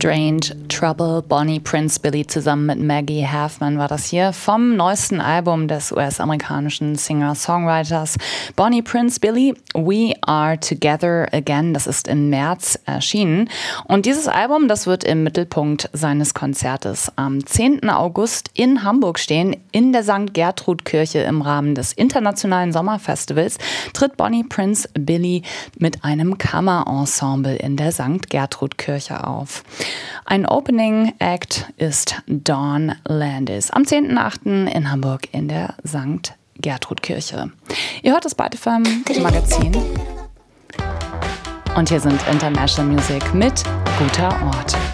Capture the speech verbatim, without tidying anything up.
Strange Trouble, Bonnie Prince Billy zusammen mit Maggie Haffman war das hier vom neuesten Album des U S-amerikanischen Singer-Songwriters Bonnie Prince Billy, We Are Together Again. Das ist im März erschienen. Und dieses Album, das wird im Mittelpunkt seines Konzertes am zehnten August in Hamburg stehen. In der Sankt Gertrud-Kirche im Rahmen des Internationalen Sommerfestivals tritt Bonnie Prince Billy mit einem Kammerensemble in der Sankt Gertrud-Kirche auf. Ein Opening Act ist Dawn Landis am zehnten achten in Hamburg in der Sankt Gertrud-Kirche. Ihr hört das Byte-F M Magazin. Und hier sind International Music mit Guter Ort.